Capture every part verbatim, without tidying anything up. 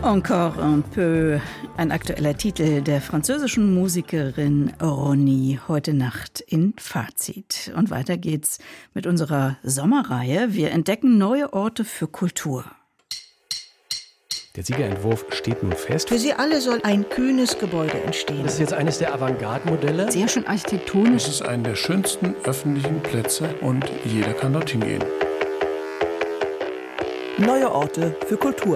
Encore un peu, ein aktueller Titel der französischen Musikerin Roni, heute Nacht in Fazit. Und weiter geht's mit unserer Sommerreihe. Wir entdecken neue Orte für Kultur. Der Siegerentwurf steht nun fest. Für sie alle soll ein kühnes Gebäude entstehen. Das ist jetzt eines der Avantgarde-Modelle. Sehr schön architektonisch. Es ist einer der schönsten öffentlichen Plätze und jeder kann dorthin gehen. Neue Orte für Kultur.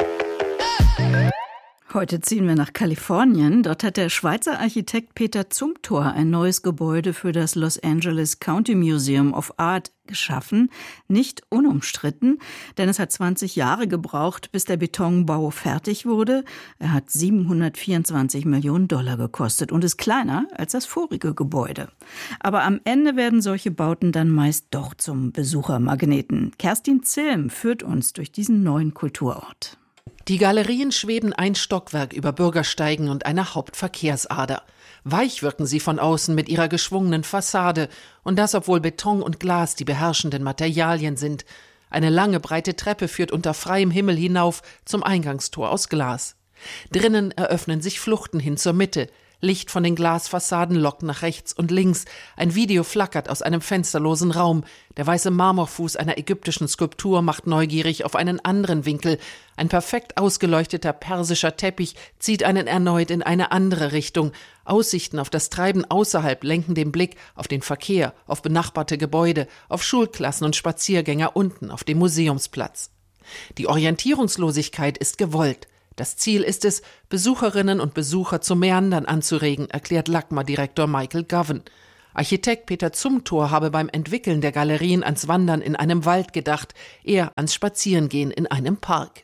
Heute ziehen wir nach Kalifornien. Dort hat der Schweizer Architekt Peter Zumthor ein neues Gebäude für das Los Angeles County Museum of Art geschaffen. Nicht unumstritten, denn es hat zwanzig Jahre gebraucht, bis der Betonbau fertig wurde. Er hat siebenhundertvierundzwanzig Millionen Dollar gekostet und ist kleiner als das vorige Gebäude. Aber am Ende werden solche Bauten dann meist doch zum Besuchermagneten. Kerstin Zilm führt uns durch diesen neuen Kulturort. Die Galerien schweben ein Stockwerk über Bürgersteigen und einer Hauptverkehrsader. Weich wirken sie von außen mit ihrer geschwungenen Fassade. Und das, obwohl Beton und Glas die beherrschenden Materialien sind. Eine lange, breite Treppe führt unter freiem Himmel hinauf zum Eingangstor aus Glas. Drinnen eröffnen sich Fluchten hin zur Mitte. Licht von den Glasfassaden lockt nach rechts und links. Ein Video flackert aus einem fensterlosen Raum. Der weiße Marmorfuß einer ägyptischen Skulptur macht neugierig auf einen anderen Winkel. Ein perfekt ausgeleuchteter persischer Teppich zieht einen erneut in eine andere Richtung. Aussichten auf das Treiben außerhalb lenken den Blick auf den Verkehr, auf benachbarte Gebäude, auf Schulklassen und Spaziergänger unten auf dem Museumsplatz. Die Orientierungslosigkeit ist gewollt. Das Ziel ist es, Besucherinnen und Besucher zum Meandern anzuregen, erklärt LACMA-Direktor Michael Govan. Architekt Peter Zumthor habe beim Entwickeln der Galerien ans Wandern in einem Wald gedacht, eher ans Spazierengehen in einem Park.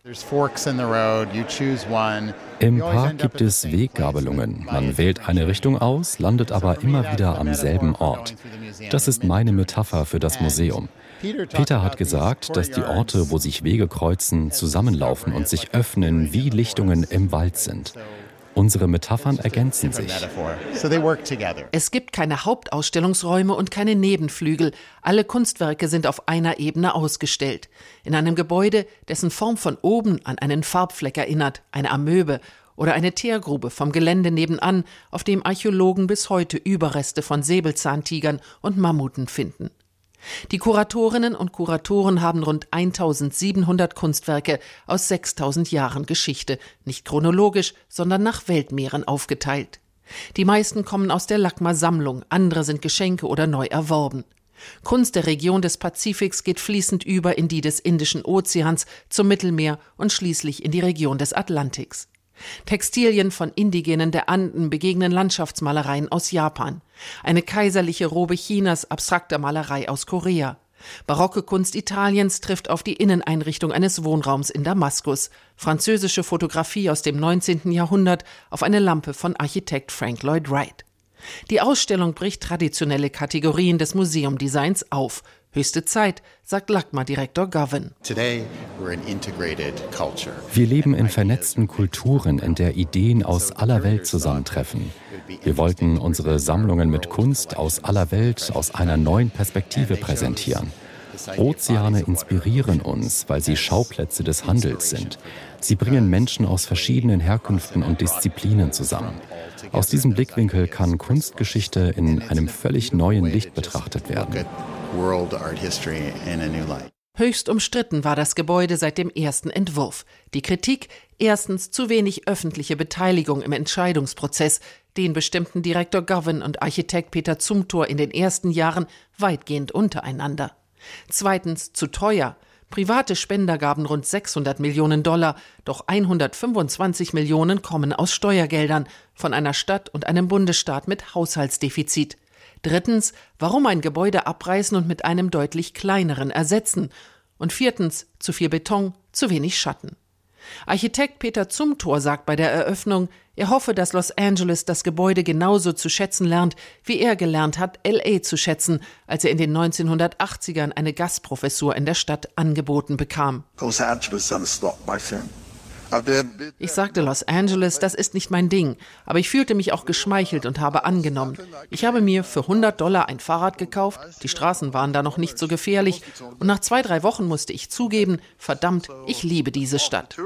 Im Park gibt es Weggabelungen. Man wählt eine Richtung aus, landet aber immer wieder am selben Ort. Das ist meine Metapher für das Museum. Peter hat gesagt, dass die Orte, wo sich Wege kreuzen, zusammenlaufen und sich öffnen, wie Lichtungen im Wald sind. Unsere Metaphern ergänzen sich. Es gibt keine Hauptausstellungsräume und keine Nebenflügel. Alle Kunstwerke sind auf einer Ebene ausgestellt. In einem Gebäude, dessen Form von oben an einen Farbfleck erinnert, eine Amöbe oder eine Teergrube vom Gelände nebenan, auf dem Archäologen bis heute Überreste von Säbelzahntigern und Mammuten finden. Die Kuratorinnen und Kuratoren haben rund eintausendsiebenhundert Kunstwerke aus sechstausend Jahren Geschichte, nicht chronologisch, sondern nach Weltmeeren aufgeteilt. Die meisten kommen aus der LACMA-Sammlung, andere sind Geschenke oder neu erworben. Kunst der Region des Pazifiks geht fließend über in die des Indischen Ozeans, zum Mittelmeer und schließlich in die Region des Atlantiks. Textilien von Indigenen der Anden begegnen Landschaftsmalereien aus Japan. Eine kaiserliche Robe Chinas abstrakter Malerei aus Korea. Barocke Kunst Italiens trifft auf die Inneneinrichtung eines Wohnraums in Damaskus. Französische Fotografie aus dem neunzehnten Jahrhundert auf eine Lampe von Architekt Frank Lloyd Wright. Die Ausstellung bricht traditionelle Kategorien des Museumdesigns auf. Höchste Zeit, sagt LACMA-Direktor Govan. Wir leben in vernetzten Kulturen, in der Ideen aus aller Welt zusammentreffen. Wir wollten unsere Sammlungen mit Kunst aus aller Welt aus einer neuen Perspektive präsentieren. Ozeane inspirieren uns, weil sie Schauplätze des Handels sind. Sie bringen Menschen aus verschiedenen Herkünften und Disziplinen zusammen. Aus diesem Blickwinkel kann Kunstgeschichte in einem völlig neuen Licht betrachtet werden. Höchst umstritten war das Gebäude seit dem ersten Entwurf. Die Kritik: erstens zu wenig öffentliche Beteiligung im Entscheidungsprozess. Den bestimmten Direktor Govan und Architekt Peter Zumthor in den ersten Jahren weitgehend untereinander. Zweitens zu teuer. Private Spender gaben rund sechshundert Millionen Dollar, doch hundertfünfundzwanzig Millionen kommen aus Steuergeldern von einer Stadt und einem Bundesstaat mit Haushaltsdefizit. Drittens, warum ein Gebäude abreißen und mit einem deutlich kleineren ersetzen? Und viertens, zu viel Beton, zu wenig Schatten. Architekt Peter Zumthor sagt bei der Eröffnung, er hoffe, dass Los Angeles das Gebäude genauso zu schätzen lernt, wie er gelernt hat, L A zu schätzen, als er in den neunzehnhundertachtzigern eine Gastprofessur in der Stadt angeboten bekam. Los Angeles understood my film. Ich sagte Los Angeles, das ist nicht mein Ding, aber ich fühlte mich auch geschmeichelt und habe angenommen. Ich habe mir für hundert Dollar ein Fahrrad gekauft, die Straßen waren da noch nicht so gefährlich und nach zwei, drei Wochen musste ich zugeben, verdammt, ich liebe diese Stadt.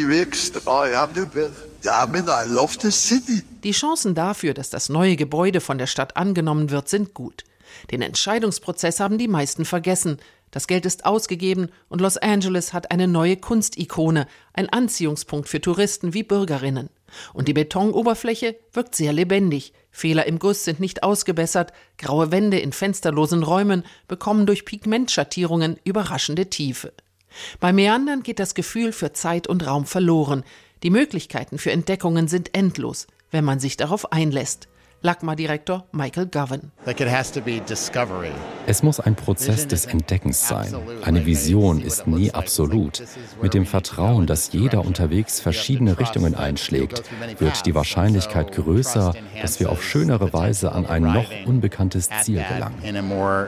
Die Chancen dafür, dass das neue Gebäude von der Stadt angenommen wird, sind gut. Den Entscheidungsprozess haben die meisten vergessen. Das Geld ist ausgegeben und Los Angeles hat eine neue Kunstikone, ein Anziehungspunkt für Touristen wie Bürgerinnen. Und die Betonoberfläche wirkt sehr lebendig. Fehler im Guss sind nicht ausgebessert, graue Wände in fensterlosen Räumen bekommen durch Pigmentschattierungen überraschende Tiefe. Bei Meandern geht das Gefühl für Zeit und Raum verloren. Die Möglichkeiten für Entdeckungen sind endlos, wenn man sich darauf einlässt. L A C M A-Direktor Michael Govan. Es muss ein Prozess des Entdeckens sein. Eine Vision ist nie absolut. Mit dem Vertrauen, dass jeder unterwegs verschiedene Richtungen einschlägt, wird die Wahrscheinlichkeit größer, dass wir auf schönere Weise an ein noch unbekanntes Ziel gelangen.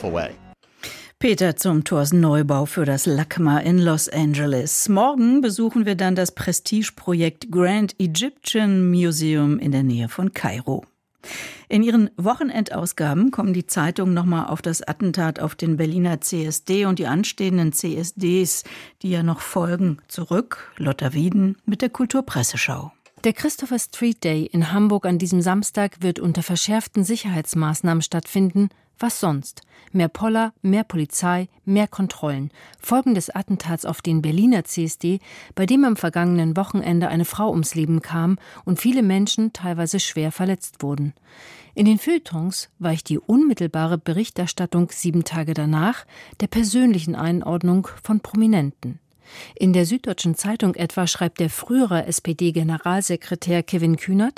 Peter Zumthors Neubau für das L A C M A in Los Angeles. Morgen besuchen wir dann das Prestigeprojekt Grand Egyptian Museum in der Nähe von Kairo. In ihren Wochenendausgaben kommen die Zeitungen nochmal auf das Attentat auf den Berliner C S D und die anstehenden C S Ds, die ja noch folgen, zurück. Lotta Wieden mit der Kulturpresseschau. Der Christopher Street Day in Hamburg an diesem Samstag wird unter verschärften Sicherheitsmaßnahmen stattfinden. Was sonst? Mehr Poller, mehr Polizei, mehr Kontrollen. Folgen des Attentats auf den Berliner C S D, bei dem am vergangenen Wochenende eine Frau ums Leben kam und viele Menschen teilweise schwer verletzt wurden. In den Feuilletons weicht die unmittelbare Berichterstattung sieben Tage danach der persönlichen Einordnung von Prominenten. In der Süddeutschen Zeitung etwa schreibt der frühere S P D-Generalsekretär Kevin Kühnert: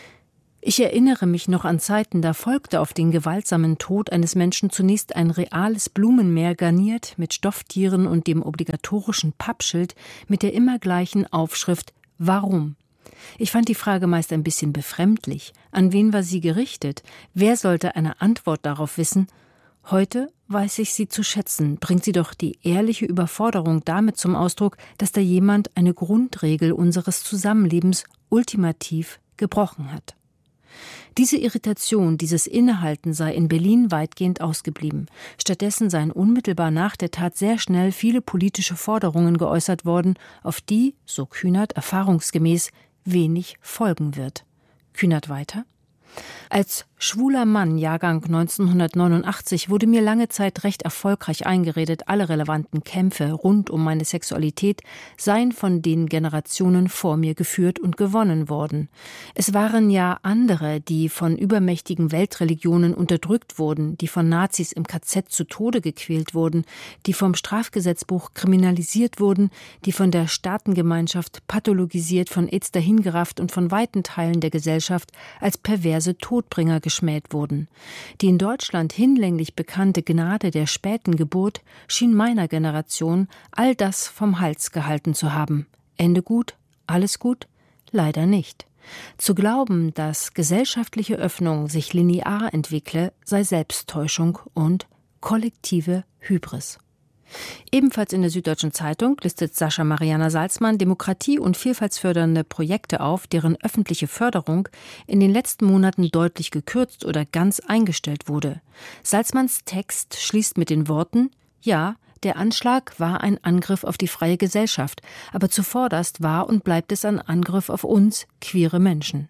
Ich erinnere mich noch an Zeiten, da folgte auf den gewaltsamen Tod eines Menschen zunächst ein reales Blumenmeer garniert mit Stofftieren und dem obligatorischen Pappschild mit der immer gleichen Aufschrift »Warum?« Ich fand die Frage meist ein bisschen befremdlich. An wen war sie gerichtet? Wer sollte eine Antwort darauf wissen? Heute weiß ich sie zu schätzen, bringt sie doch die ehrliche Überforderung damit zum Ausdruck, dass da jemand eine Grundregel unseres Zusammenlebens ultimativ gebrochen hat. Diese Irritation, dieses Innehalten sei in Berlin weitgehend ausgeblieben. Stattdessen seien unmittelbar nach der Tat sehr schnell viele politische Forderungen geäußert worden, auf die, so Kühnert erfahrungsgemäß, wenig folgen wird. Kühnert weiter: Als schwuler Mann, Jahrgang neunzehnhundertneunundachtzig, wurde mir lange Zeit recht erfolgreich eingeredet, alle relevanten Kämpfe rund um meine Sexualität seien von den Generationen vor mir geführt und gewonnen worden. Es waren ja andere, die von übermächtigen Weltreligionen unterdrückt wurden, die von Nazis im K Z zu Tode gequält wurden, die vom Strafgesetzbuch kriminalisiert wurden, die von der Staatengemeinschaft pathologisiert, von AIDS dahingerafft und von weiten Teilen der Gesellschaft als perverse Todbringer geschmäht wurden. Die in Deutschland hinlänglich bekannte Gnade der späten Geburt schien meiner Generation all das vom Hals gehalten zu haben. Ende gut, alles gut? Leider nicht. Zu glauben, dass gesellschaftliche Öffnung sich linear entwickle, sei Selbsttäuschung und kollektive Hybris. Ebenfalls in der Süddeutschen Zeitung listet Sascha Mariana Salzmann demokratie- und vielfaltsfördernde Projekte auf, deren öffentliche Förderung in den letzten Monaten deutlich gekürzt oder ganz eingestellt wurde. Salzmanns Text schließt mit den Worten: Ja, der Anschlag war ein Angriff auf die freie Gesellschaft, aber zuvorderst war und bleibt es ein Angriff auf uns, queere Menschen.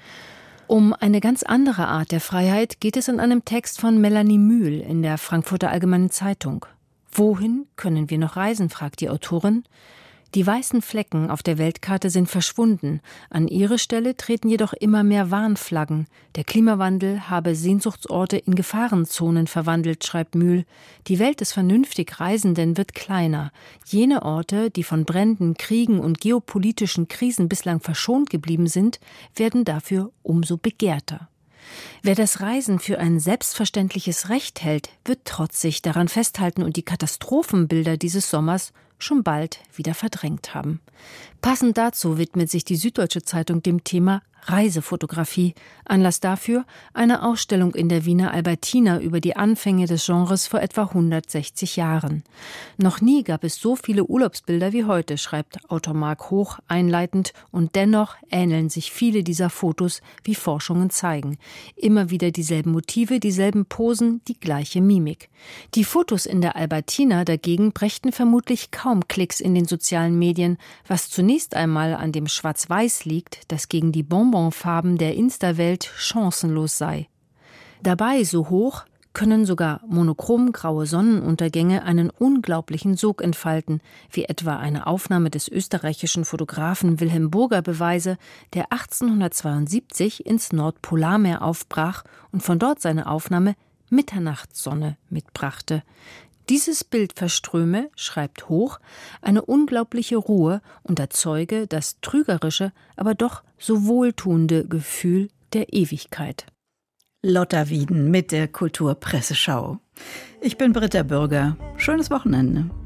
Um eine ganz andere Art der Freiheit geht es in einem Text von Melanie Mühl in der Frankfurter Allgemeinen Zeitung. Wohin können wir noch reisen, fragt die Autorin. Die weißen Flecken auf der Weltkarte sind verschwunden. An ihre Stelle treten jedoch immer mehr Warnflaggen. Der Klimawandel habe Sehnsuchtsorte in Gefahrenzonen verwandelt, schreibt Mühl. Die Welt des vernünftig Reisenden wird kleiner. Jene Orte, die von Bränden, Kriegen und geopolitischen Krisen bislang verschont geblieben sind, werden dafür umso begehrter. Wer das Reisen für ein selbstverständliches Recht hält, wird trotzig daran festhalten und die Katastrophenbilder dieses Sommers schon bald wieder verdrängt haben. Passend dazu widmet sich die Süddeutsche Zeitung dem Thema Reisefotografie. Anlass dafür eine Ausstellung in der Wiener Albertina über die Anfänge des Genres vor etwa hundertsechzig Jahren. Noch nie gab es so viele Urlaubsbilder wie heute, schreibt Autor Marc Hoch einleitend, und dennoch ähneln sich viele dieser Fotos, wie Forschungen zeigen. Immer wieder dieselben Motive, dieselben Posen, die gleiche Mimik. Die Fotos in der Albertina dagegen brächten vermutlich kaum Klicks in den sozialen Medien, was zunächst einmal an dem Schwarz-Weiß liegt, das gegen die Bonbonfarben der Insta-Welt chancenlos sei. Dabei, so Hoch, können sogar monochromgraue Sonnenuntergänge einen unglaublichen Sog entfalten, wie etwa eine Aufnahme des österreichischen Fotografen Wilhelm Burger beweise, der achtzehnhundertzweiundsiebzig ins Nordpolarmeer aufbrach und von dort seine Aufnahme Mitternachtssonne mitbrachte. Dieses Bild verströme, schreibt Hoch, eine unglaubliche Ruhe und erzeuge das trügerische, aber doch so wohltuende Gefühl der Ewigkeit. Lotta Wieden mit der Kulturpresseschau. Ich bin Britta Bürger. Schönes Wochenende.